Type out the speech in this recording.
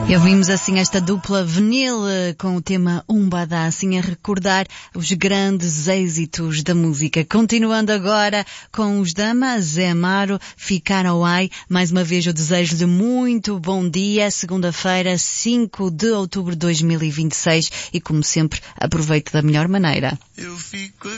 E ouvimos assim esta dupla vinil com o tema Umbada, assim a recordar os grandes êxitos da música. Continuando agora com os Dama, Zé Amaro, Ficar ao Ai. Mais uma vez eu desejo-lhe muito bom dia, segunda-feira, 5 de outubro de 2026 e como sempre aproveite da melhor maneira. Eu fico